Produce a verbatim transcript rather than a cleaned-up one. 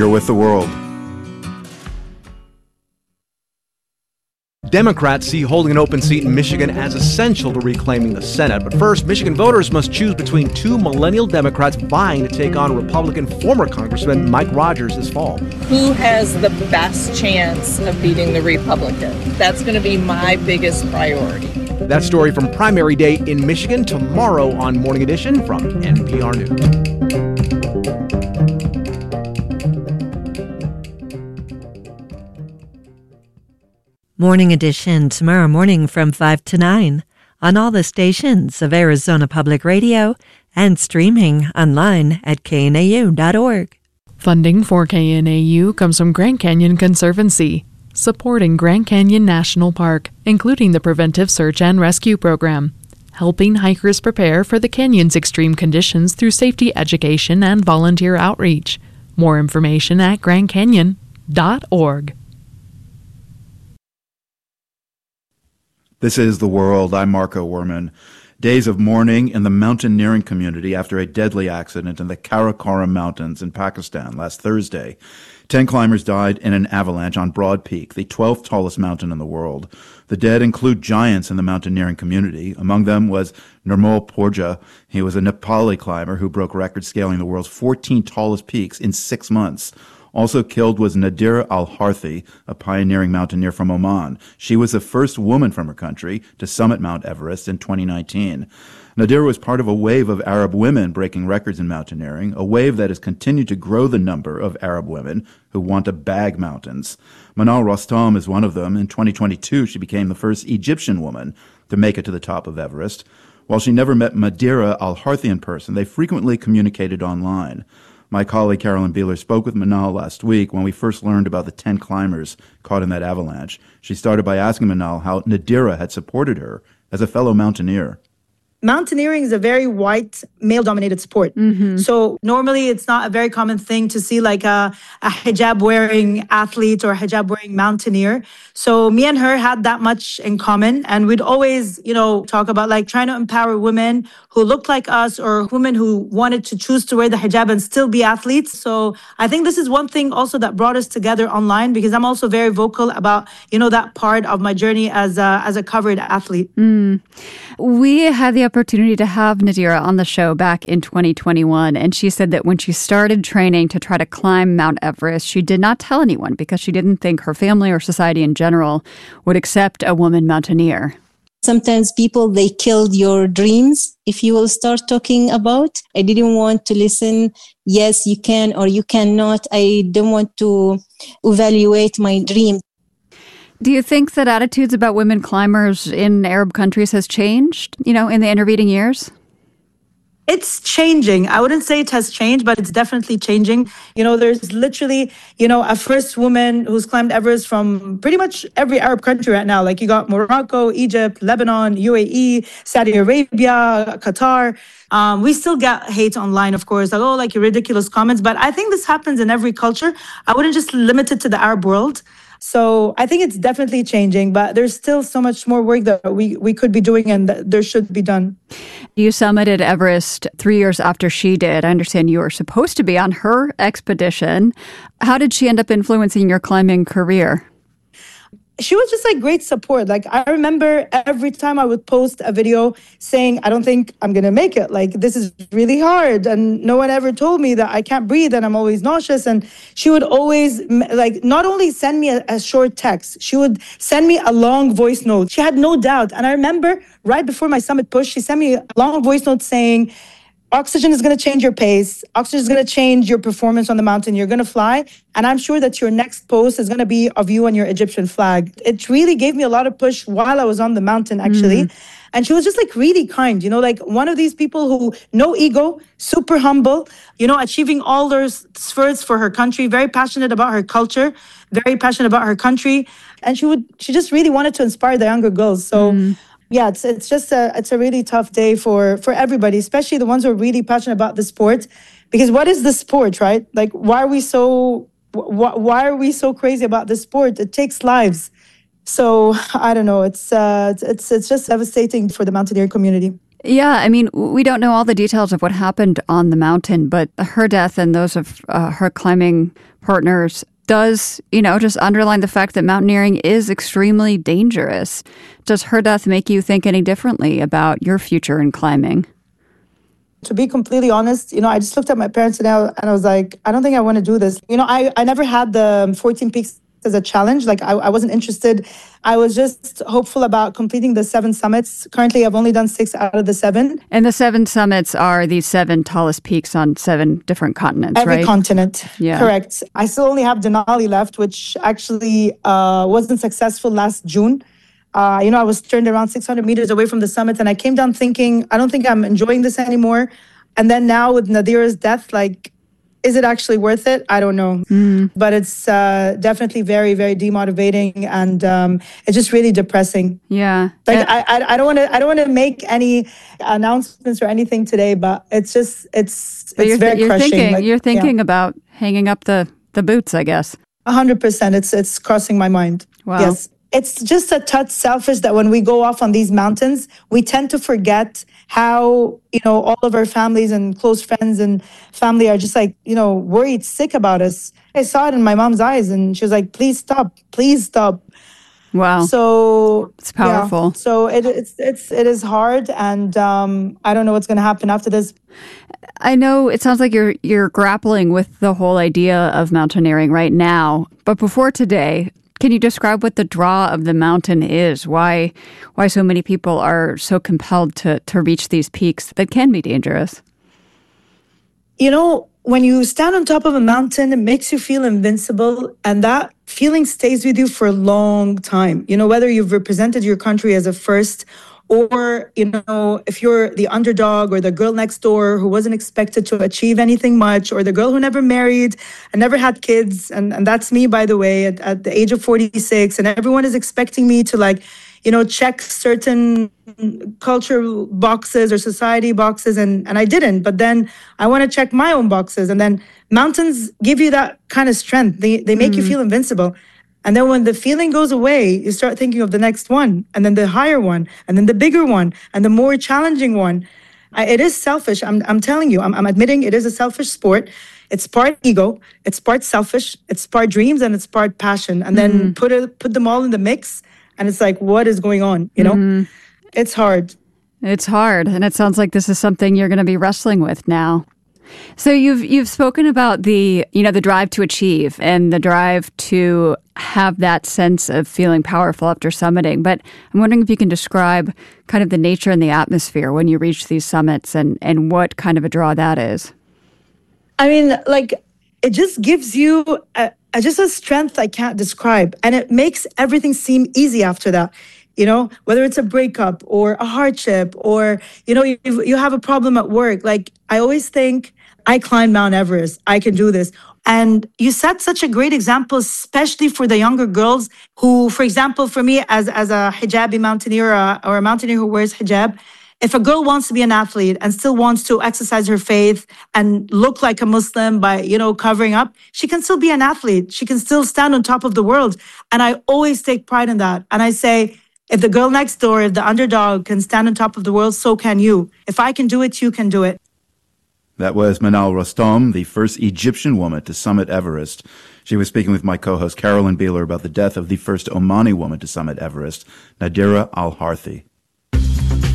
You're with the world. Democrats see holding an open seat in Michigan as essential to reclaiming the Senate. But first, Michigan voters must choose between two millennial Democrats vying to take on Republican former Congressman Mike Rogers this fall. Who has the best chance of beating the Republican? That's going to be my biggest priority. That story from primary day in Michigan tomorrow on Morning Edition from N P R News. Morning Edition tomorrow morning from five to nine on all the stations of Arizona Public Radio and streaming online at K N A U dot org. Funding for K N A U comes from Grand Canyon Conservancy, supporting Grand Canyon National Park, including the Preventive Search and Rescue Program, helping hikers prepare for the canyon's extreme conditions through safety education and volunteer outreach. More information at grand canyon dot org. This is The World. I'm Marco Werman. Days of mourning in the mountaineering community after a deadly accident in the Karakoram Mountains in Pakistan last Thursday. Ten climbers died in an avalanche on Broad Peak, the twelfth tallest mountain in the world. The dead include giants in the mountaineering community. Among them was Nirmal Porja. He was a Nepali climber who broke records scaling the world's fourteen tallest peaks in six months. Also killed was Nadira Al-Harthi, a pioneering mountaineer from Oman. She was the first woman from her country to summit Mount Everest in twenty nineteen. Nadira was part of a wave of Arab women breaking records in mountaineering, a wave that has continued to grow the number of Arab women who want to bag mountains. Manal Rostam is one of them. In twenty twenty-two, she became the first Egyptian woman to make it to the top of Everest. While she never met Nadira Al-Harthi in person, they frequently communicated online. My colleague Carolyn Beeler spoke with Manal last week when we first learned about the ten climbers caught in that avalanche. She started by asking Manal how Nadira had supported her as a fellow mountaineer. Mountaineering is a very white, male-dominated sport. Mm-hmm. So normally it's not a very common thing to see like a, a hijab-wearing athlete or a hijab-wearing mountaineer. So me and her had that much in common. And we'd always, you know, talk about like trying to empower women who looked like us or women who wanted to choose to wear the hijab and still be athletes. So I think this is one thing also that brought us together online, because I'm also very vocal about, you know, that part of my journey as a, as a covered athlete. Mm. We had the opportunity to have Nadira on the show back in twenty twenty-one, and she said that when she started training to try to climb Mount Everest, she did not tell anyone because she didn't think her family or society in general would accept a woman mountaineer. Sometimes people, they killed your dreams if you will start talking about. I didn't want to listen, yes, you can or you cannot. I don't want to evaluate my dream. Do you think that attitudes about women climbers in Arab countries has changed, you know, in the intervening years? It's changing. I wouldn't say it has changed, but it's definitely changing. You know, there's literally, you know, a first woman who's climbed Everest from pretty much every Arab country right now. Like you got Morocco, Egypt, Lebanon, U A E, Saudi Arabia, Qatar. Um, we still get hate online, of course, like, oh, like your ridiculous comments. But I think this happens in every culture. I wouldn't just limit it to the Arab world. So I think it's definitely changing, but there's still so much more work that we, we could be doing and that there should be done. You summited Everest three years after she did. I understand you were supposed to be on her expedition. How did she end up influencing your climbing career? She was just like great support. Like I remember every time I would post a video saying, I don't think I'm going to make it. Like this is really hard. And no one ever told me that I can't breathe and I'm always nauseous. And she would always like not only send me a, a short text, she would send me a long voice note. She had no doubt. And I remember right before my summit push, she sent me a long voice note saying, oxygen is going to change your pace. Oxygen is going to change your performance on the mountain. You're going to fly. And I'm sure that your next post is going to be of you and your Egyptian flag. It really gave me a lot of push while I was on the mountain, actually. Mm. And she was just like really kind, you know, like one of these people who no ego, super humble, you know, achieving all those spurts for her country, very passionate about her culture, very passionate about her country. And she would, she just really wanted to inspire the younger girls. So mm. Yeah, it's it's just a it's a really tough day for, for everybody, especially the ones who are really passionate about the sport. Because what is the sport, right? Like, why are we so wh- why are we so crazy about this sport? It takes lives. So I don't know. It's uh, it's it's just devastating for the mountaineering community. Yeah, I mean, we don't know all the details of what happened on the mountain, but her death and those of uh, her climbing partners does, you know, just underline the fact that mountaineering is extremely dangerous. Does her death make you think any differently about your future in climbing? To be completely honest, you know, I just looked at my parents and I, and I was like, I don't think I want to do this. You know, I, I never had the fourteen Peaks as a challenge. Like, I, I wasn't interested. I was just hopeful about completing the seven summits. Currently, I've only done six out of the seven. And the seven summits are the seven tallest peaks on seven different continents, Every right? continent. Yeah. Correct. I still only have Denali left, which actually uh, wasn't successful last June. Uh, you know, I was turned around six hundred meters away from the summit, and I came down thinking, I don't think I'm enjoying this anymore. And then now with Nadira's death, like, is it actually worth it? I don't know. Mm. But it's uh, definitely very, very demotivating, and um, it's just really depressing. Yeah. Like yeah. I, I, I don't want to, I don't want to make any announcements or anything today, but it's just, it's, but it's you're, very you're crushing. Thinking, like, you're thinking yeah. about hanging up the, the boots, I guess. A hundred percent. It's, it's crossing my mind. Wow. Yes. It's just a touch selfish that when we go off on these mountains, we tend to forget how, you know, all of our families and close friends and family are just like, you know, worried, sick about us. I saw it in my mom's eyes, and she was like, please stop, please stop. Wow. So it's powerful. Yeah. So it, it's, it's, it is hard. And um, I don't know what's going to happen after this. I know it sounds like you're, you're grappling with the whole idea of mountaineering right now, but before today, can you describe what the draw of the mountain is? Why why so many people are so compelled to, to reach these peaks that can be dangerous? You know, when you stand on top of a mountain, it makes you feel invincible. And that feeling stays with you for a long time. You know, whether you've represented your country as a first, or, you know, if you're the underdog or the girl next door who wasn't expected to achieve anything much, or the girl who never married and never had kids. And, and that's me, by the way, at, at the age of forty-six. And everyone is expecting me to, like, you know, check certain cultural boxes or society boxes. And, and I didn't. But then I want to check my own boxes. And then mountains give you that kind of strength. They, they make mm. you feel invincible. And then when the feeling goes away, you start thinking of the next one, and then the higher one, and then the bigger one, and the more challenging one. I, it is selfish. I'm, I'm telling you, I'm, I'm admitting it is a selfish sport. It's part ego, it's part selfish, it's part dreams, and it's part passion. And then mm-hmm. put it, put them all in the mix, and it's like, what is going on? You know, mm-hmm. It's hard. It's hard, and it sounds like this is something you're going to be wrestling with now. So you've you've spoken about the, you know, the drive to achieve and the drive to have that sense of feeling powerful after summiting. But I'm wondering if you can describe kind of the nature and the atmosphere when you reach these summits, and, and what kind of a draw that is. I mean, like, it just gives you a, a, just a strength I can't describe. And it makes everything seem easy after that. You know, whether it's a breakup or a hardship, or, you know, you, you have a problem at work. Like, I always think, I climbed Mount Everest, I can do this. And you set such a great example, especially for the younger girls who, for example, for me as, as a hijabi mountaineer, or, or a mountaineer who wears hijab, if a girl wants to be an athlete and still wants to exercise her faith and look like a Muslim by, you know, covering up, she can still be an athlete. She can still stand on top of the world. And I always take pride in that. And I say, if the girl next door, if the underdog can stand on top of the world, so can you. If I can do it, you can do it. That was Manal Rostom, the first Egyptian woman to summit Everest. She was speaking with my co-host Carolyn Beeler about the death of the first Omani woman to summit Everest, Nadira Al-Harthi.